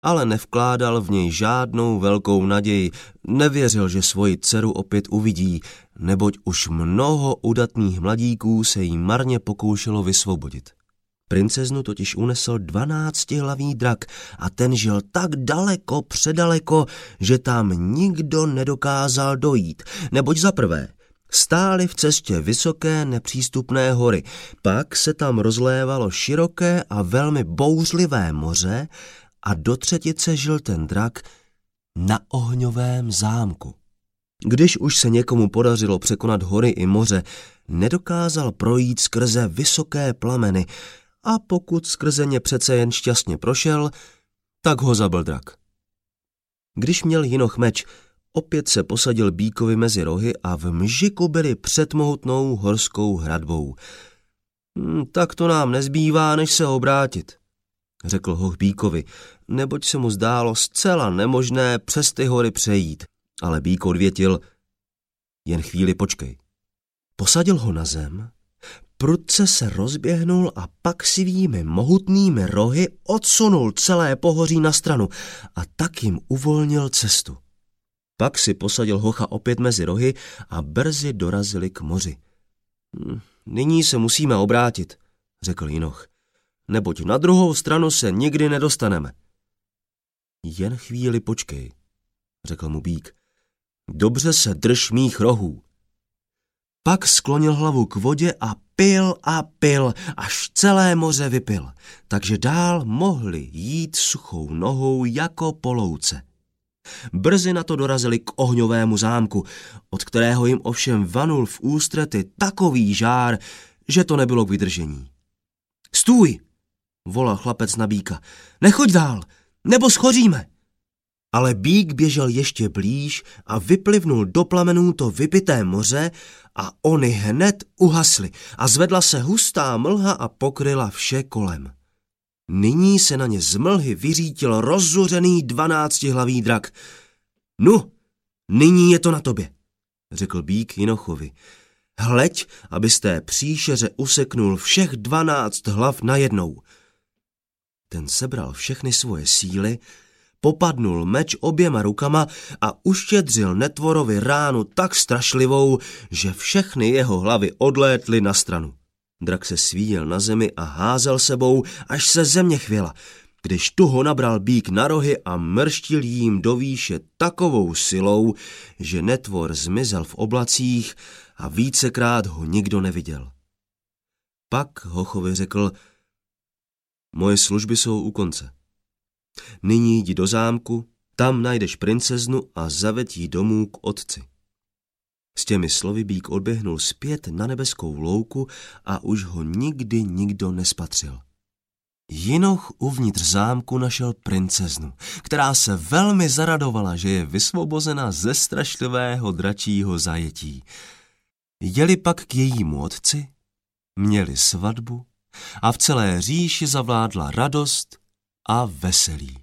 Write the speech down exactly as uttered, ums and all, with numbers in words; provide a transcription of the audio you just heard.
ale nevkládal v něj žádnou velkou naději, nevěřil, že svoji dceru opět uvidí, neboť už mnoho udatných mladíků se jí marně pokoušelo vysvobodit. Princeznu totiž unesl dvanáctihlavý drak a ten žil tak daleko, předaleko, že tam nikdo nedokázal dojít, neboť zaprvé stály v cestě vysoké nepřístupné hory, pak se tam rozlévalo široké a velmi bouřlivé moře a do třetice žil ten drak na ohňovém zámku. Když už se někomu podařilo překonat hory i moře, nedokázal projít skrze vysoké plameny a pokud skrze ně přece jen šťastně prošel, tak ho zabil drak. Když měl Jinoch meč, opět se posadil býkovi mezi rohy a v mžiku byli před mohutnou horskou hradbou. Hm, tak to nám nezbývá, než se obrátit, řekl hoch býkovi, neboť se mu zdálo zcela nemožné přes ty hory přejít. Ale býk odvětil, jen chvíli počkej. Posadil ho na zem, prudce se rozběhnul a pak svými mohutnými rohy odsunul celé pohoří na stranu a tak jim uvolnil cestu. Pak si posadil hocha opět mezi rohy a brzy dorazili k moři. Hm, nyní se musíme obrátit, řekl Jinoch, neboť na druhou stranu se nikdy nedostaneme. Jen chvíli počkej, řekl mu býk. Dobře se drž mých rohů. Pak sklonil hlavu k vodě a pil a pil, až celé moře vypil, takže dál mohli jít suchou nohou jako po louce. Brzy na to dorazili k ohňovému zámku, od kterého jim ovšem vanul v ústrety takový žár, že to nebylo k vydržení. Stůj, volal chlapec na býka, nechoď dál, nebo schoříme. Ale býk běžel ještě blíž a vyplivnul do plamenů to vypité moře a oni hned uhasly a zvedla se hustá mlha a pokryla vše kolem. Nyní se na ně z mlhy vyřítil rozzuřený dvanáctihlavý drak. Nu, nyní je to na tobě, řekl býk Jinochovi. Hleď, aby z té příšeře useknul všech dvanáct hlav najednou. Ten sebral všechny svoje síly, popadnul meč oběma rukama a uštědřil netvorovi ránu tak strašlivou, že všechny jeho hlavy odlétly na stranu. Drak se svíjel na zemi a házel sebou, až se země chvěla, když tu ho nabral býk na rohy a mrštil jím do výše takovou silou, že netvor zmizel v oblacích a vícekrát ho nikdo neviděl. Pak hochovi řekl, moje služby jsou u konce. Nyní jdi do zámku, tam najdeš princeznu a zaveď jí domů k otci. S těmi slovy býk odběhnul zpět na nebeskou louku a už ho nikdy nikdo nespatřil. Jinoch uvnitř zámku našel princeznu, která se velmi zaradovala, že je vysvobozena ze strašlivého dračího zajetí. Jeli pak k jejímu otci, měli svatbu a v celé říši zavládla radost a veselí.